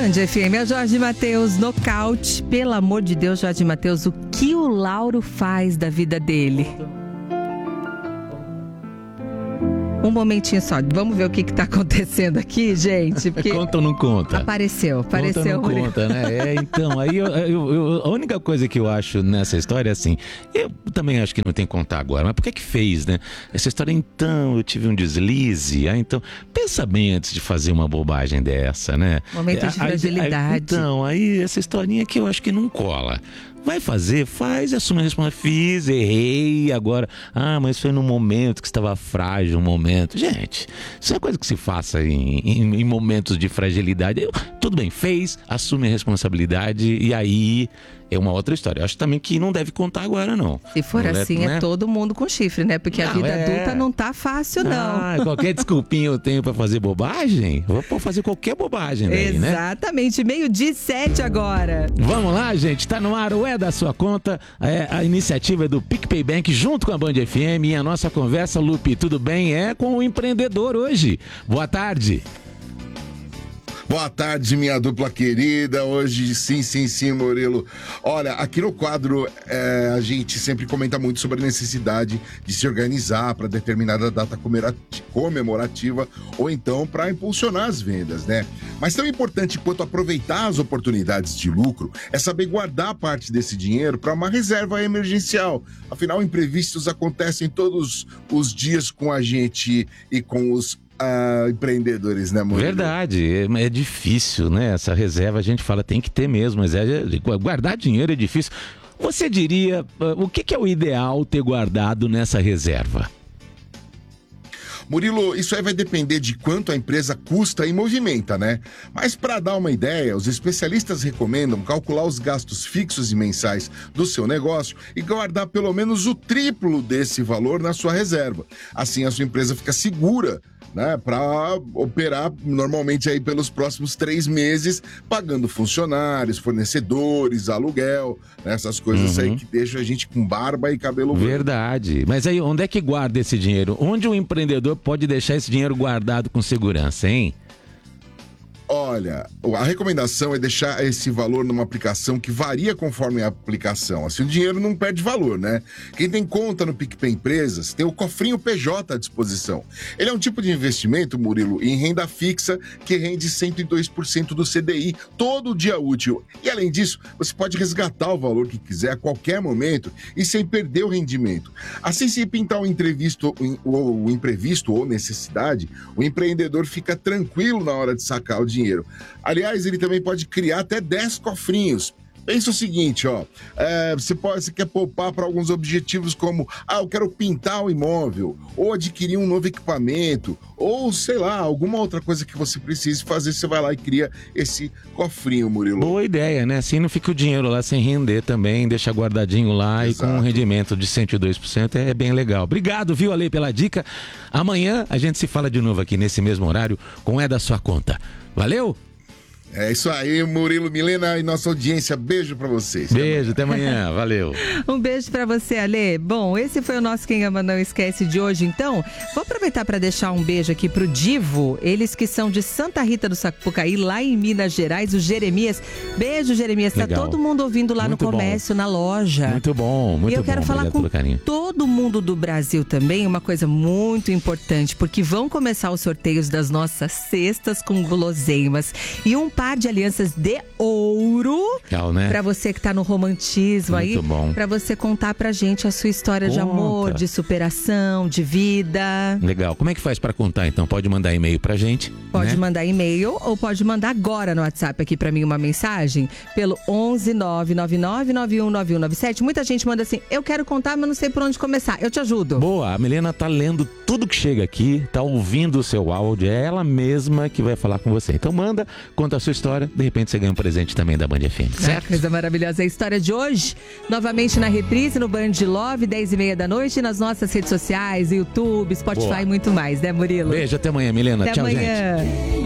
Band FM, é o Jorge Mateus, nocaute. Pelo amor de Deus, Jorge Mateus, o que o Lauro faz da vida dele? Um momentinho só, vamos ver o que tá acontecendo aqui, gente. Porque conta ou não conta? Apareceu. Conta ou não conta, né? Então, aí a única coisa que eu acho nessa história é assim, eu também acho que não tem que contar agora, mas por que fez, né? Essa história, então, eu tive um deslize, então, pensa bem antes de fazer uma bobagem dessa, né? Momento de fragilidade. Então, aí essa historinha que eu acho que não cola. Vai fazer, faz, assume a responsabilidade. Fiz, errei, agora. Mas foi num momento que estava frágil, um momento. Gente, isso é coisa que se faça em momentos de fragilidade. Tudo bem, fez, assume a responsabilidade e aí é uma outra história. Eu acho também que não deve contar agora, não. Se for assim, é todo mundo com chifre, né? Porque a vida adulta não tá fácil, não. Qualquer desculpinha eu tenho pra fazer bobagem, eu vou fazer qualquer bobagem daí, né? Exatamente, 12:07 agora. Vamos lá, gente, tá no ar o É da Sua Conta, a iniciativa é do PicPay Bank junto com a Band FM e a nossa conversa, Lupe, tudo bem? É com o empreendedor hoje. Boa tarde. Boa tarde, minha dupla querida. Hoje, sim, Murilo. Olha, aqui no quadro, a gente sempre comenta muito sobre a necessidade de se organizar para determinada data comemorativa ou então para impulsionar as vendas, né? Mas tão importante quanto aproveitar as oportunidades de lucro é saber guardar parte desse dinheiro para uma reserva emergencial. Afinal, imprevistos acontecem todos os dias com a gente e com os empreendedores, né, Murilo? Verdade, é difícil, né? Essa reserva a gente fala tem que ter mesmo, mas guardar dinheiro é difícil. Você diria, o que é o ideal ter guardado nessa reserva? Murilo, isso aí vai depender de quanto a empresa custa e movimenta, né? Mas para dar uma ideia, os especialistas recomendam calcular os gastos fixos e mensais do seu negócio e guardar pelo menos o triplo desse valor na sua reserva. Assim, a sua empresa fica segura, né, para operar normalmente aí pelos próximos 3 meses, pagando funcionários, fornecedores, aluguel, né, essas coisas aí que deixam a gente com barba e cabelo branco. Verdade. Mas aí, onde é que guarda esse dinheiro? Onde o empreendedor pode deixar esse dinheiro guardado com segurança, hein? Olha, a recomendação é deixar esse valor numa aplicação que varia conforme a aplicação. Assim, o dinheiro não perde valor, né? Quem tem conta no PicPay Empresas tem o cofrinho PJ à disposição. Ele é um tipo de investimento, Murilo, em renda fixa que rende 102% do CDI todo dia útil. E além disso, você pode resgatar o valor que quiser a qualquer momento e sem perder o rendimento. Assim, se pintar um imprevisto ou necessidade, o empreendedor fica tranquilo na hora de sacar o dinheiro. Aliás, ele também pode criar até 10 cofrinhos. Pensa o seguinte, você quer poupar para alguns objetivos como, eu quero pintar o imóvel, ou adquirir um novo equipamento, ou sei lá, alguma outra coisa que você precise fazer, você vai lá e cria esse cofrinho, Murilo. Boa ideia, né? Assim não fica o dinheiro lá sem render também, deixa guardadinho lá. Exato. E com um rendimento de 102% é bem legal. Obrigado, viu, Ale, pela dica. Amanhã a gente se fala de novo aqui nesse mesmo horário com É da Sua Conta. Valeu? É isso aí, Murilo, Milena e nossa audiência. Beijo pra vocês. Beijo, até amanhã. Valeu. Um beijo pra você, Ale. Bom, esse foi o nosso Quem Ama Não Esquece de hoje, então. Vou aproveitar pra deixar um beijo aqui pro Divo, eles que são de Santa Rita do Sapucaí, lá em Minas Gerais, o Jeremias. Beijo, Jeremias. Legal. Tá todo mundo ouvindo lá muito no comércio, na loja. Muito bom, muito bom. E eu quero falar com todo mundo do Brasil também, uma coisa muito importante, porque vão começar os sorteios das nossas cestas com guloseimas. E um par de alianças de ouro. Legal, né? Pra você que tá no romantismo muito aí. Bom. Pra você contar pra gente a sua história de amor, de superação, de vida. Legal. Como é que faz pra contar, então? Pode mandar e-mail pra gente? Pode mandar e-mail ou pode mandar agora no WhatsApp aqui pra mim uma mensagem pelo 11 999 919197. Muita gente manda assim, eu quero contar, mas não sei por onde começar. Eu te ajudo. Boa. A Milena tá lendo tudo que chega aqui, tá ouvindo o seu áudio. É ela mesma que vai falar com você. Então manda, conta a sua história. De repente você ganha um presente também da Band FM, certo? Coisa maravilhosa. A história de hoje, novamente na reprise, no Band Love, 10h30 da noite, nas nossas redes sociais, YouTube, Spotify e muito mais, né, Murilo? Beijo, até amanhã, Milena. Até tchau, amanhã. Gente.